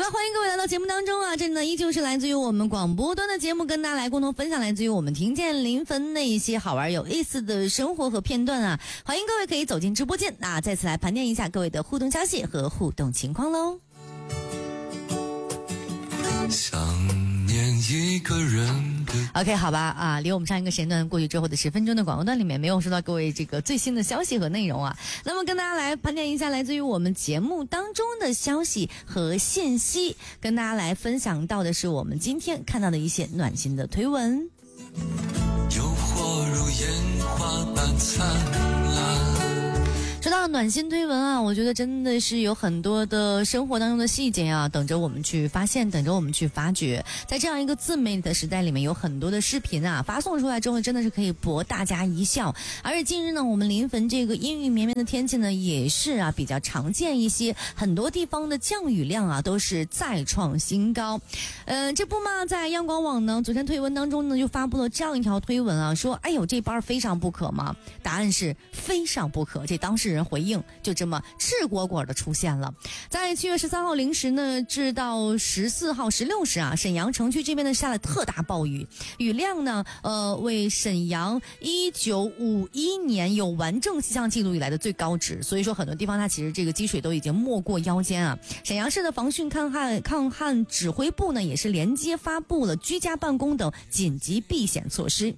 了，欢迎各位来到节目当中啊！这呢依旧是来自于我们广播端的节目，跟大家来共同分享来自于我们听见临汾那些好玩有意思的生活和片段啊！欢迎各位可以走进直播间，那再次来盘点一下各位的互动消息和互动情况喽。 想念一个人的 OK， 好吧啊，离我们上一个时间段过去之后的10分钟的广告段里面没有收到各位这个最新的消息和内容啊。那么跟大家来盘点一下来自于我们节目当中的消息和信息，跟大家来分享到的是我们今天看到的一些暖心的推文。 诱惑如烟花般灿烂。 说到暖心推文啊，我觉得真的是有很多的生活当中的细节啊，等着我们去发现，等着我们去发掘。在这样一个自媒体的时代里面，有很多的视频啊，发送出来之后真的是可以博大家一笑。而且近日呢，我们临汾这个阴雨绵绵的天气呢，也是啊比较常见一些，很多地方的降雨量啊都是再创新高。这不嘛，在央广网呢昨天推文当中呢就发布了这样一条推文啊，说哎呦这班非上不可吗？答案是非上不可。这当事人回应就这么赤果果的出现了。在7月13号零时呢至到14号16时啊，沈阳城区这边呢下了特大暴雨，雨量呢为沈阳1951年有完整气象记录以来的最高值，所以说很多地方它其实这个积水都已经没过腰间啊。沈阳市的防汛抗旱指挥部呢也是连接发布了居家办公等紧急避险措施。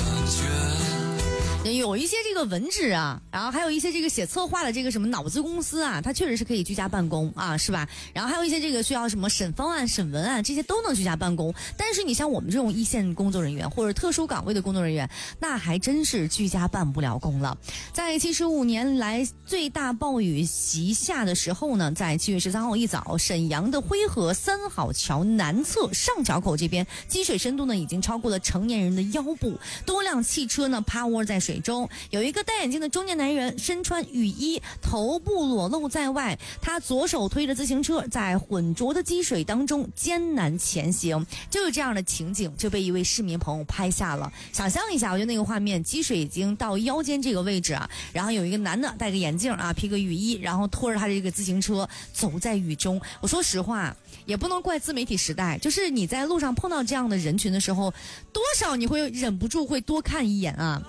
有一些这个文职啊，然后还有一些这个写策划的这个什么脑子公司啊，它确实是可以居家办公啊，是吧？然后还有一些这个需要什么审方案、审文案，这些都能居家办公。但是你像我们这种一线工作人员或者特殊岗位的工作人员，那还真是居家办不了公了。在75年来最大暴雨袭下的时候呢，在7月13号一早，沈阳的辉河3好桥南侧上桥口这边积水深度呢已经超过了成年人的腰部，多辆汽车呢趴窝在水中，有一个戴眼镜的中年男人身穿雨衣，头部裸露在外，他左手推着自行车在浑浊的积水当中艰难前行，就是这样的情景就被一位市民朋友拍下了。想象一下，我觉得那个画面，积水已经到腰间这个位置啊，然后有一个男的戴个眼镜啊，披个雨衣，然后拖着他的这个自行车走在雨中。我说实话，也不能怪自媒体时代，就是你在路上碰到这样的人群的时候，多少你会忍不住会多看一眼啊。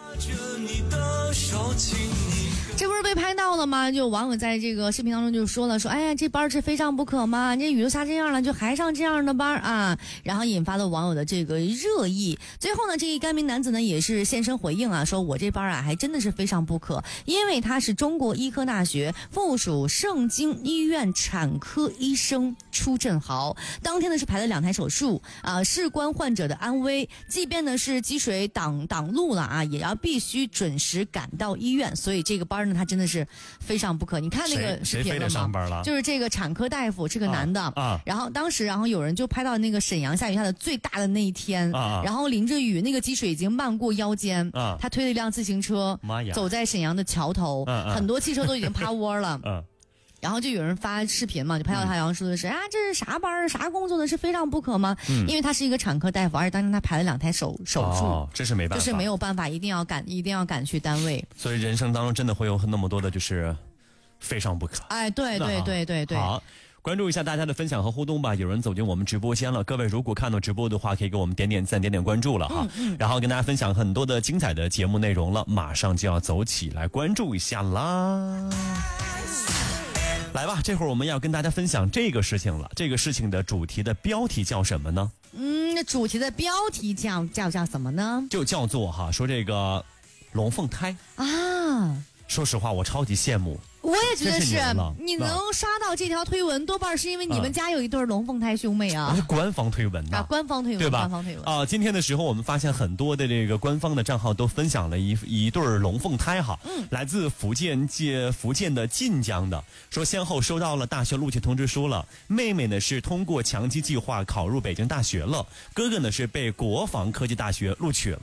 这不是被拍到了吗？就网友在这个视频当中就说了，说哎呀这班是非上不可吗？这雨都下这样了，就还上这样的班啊，然后引发了网友的这个热议。最后呢，这一该名男子呢也是现身回应啊，说我这班啊还真的是非上不可，因为他是中国医科大学附属盛京医院产科医生出振豪，当天呢是排了2台手术啊，事关患者的安危，即便呢是积水挡路了啊，也要必须准时赶到医院，所以这个班呢他真的是非上不可。你看那个视频了吗？就是这个产科大夫是个男的啊，然后当时有人就拍到那个沈阳下雨下的最大的那一天啊，然后淋着雨，那个积水已经漫过腰间啊，他推了一辆自行车走在沈阳的桥头，很多汽车都已经趴窝了然后就有人发视频嘛，就拍到他好像说的是啊，这是啥班啥工作的，是非上不可吗？因为他是一个产科大夫，而且当天他排了2台手术， 这是没办法， 就是没有办法，一定要赶去单位。 所以人生当中真的会有那么多的就是非上不可。 哎，对。 好，关注一下大家的分享和互动吧。有人走进我们直播间了，各位如果看到直播的话，可以给我们点点赞、点点关注了哈。然后跟大家分享很多的精彩的节目内容了，马上就要走起来关注一下啦。来吧，这会儿我们要跟大家分享这个事情了。这个事情的主题的标题叫什么呢？ 主题的标题叫什么呢？ 就叫做说这个龙凤胎啊。说实话，我超级羡慕。 我也觉得是，你能刷到这条推文，多半是因为你们家有一对龙凤胎兄妹啊。 是官方推文呐， 官方推文， 对吧？ 官方推文啊，今天的时候我们发现很多的这个官方的账号都分享了一对龙凤胎哈，来自福建的晋江的，说先后收到了大学录取通知书了。妹妹呢是通过强基计划考入北京大学了，哥哥呢是被国防科技大学录取了。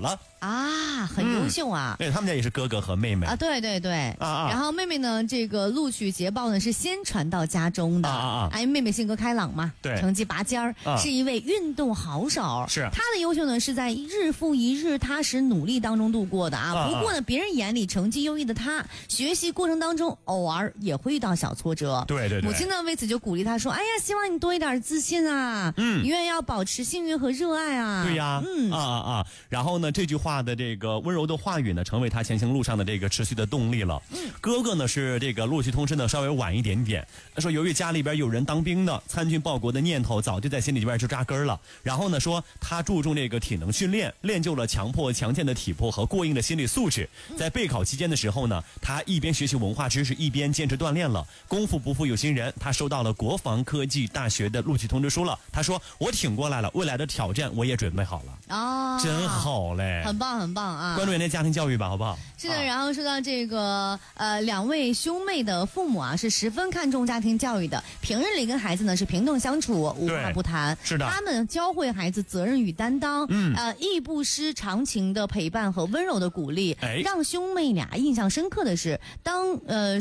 啊，很优秀啊。 对，他们家也是哥哥和妹妹啊，对对对，然后妹妹呢，这个录取捷报呢是先传到家中的哎，妹妹性格开朗嘛， 对， 成绩拔尖儿，是一位运动好手。 是她的优秀呢是在日复一日踏实努力当中度过的啊。不过呢，别人眼里成绩优异的她，学习过程当中偶尔也会遇到小挫折。 对对对， 母亲呢为此就鼓励她说：“哎呀，希望你多一点自信啊，永远要保持幸运和热爱啊。” 对呀，然后呢，这句话的这个温柔的话语呢，成为他前行路上的这个持续的动力了。哥哥呢是这个录取通知呢稍微晚一点点，说由于家里边有人当兵的，参军报国的念头早就在心里边就扎根了。然后呢说他注重这个体能训练，练就了强健的体魄和过硬的心理素质。在备考期间的时候呢，他一边学习文化知识，一边坚持锻炼了。功夫不负有心人，他收到了国防科技大学的录取通知书了。他说我挺过来了，未来的挑战我也准备好了。真好嘞， 很棒很棒啊！ 关注人家家庭教育吧，好不好？ 是的，然后说到这个两位兄妹的父母啊，是十分看重家庭教育的。平日里跟孩子呢是平等相处，无话不谈。 是的， 他们教会孩子责任与担当，亦不失长情的陪伴和温柔的鼓励。让兄妹俩印象深刻的是，当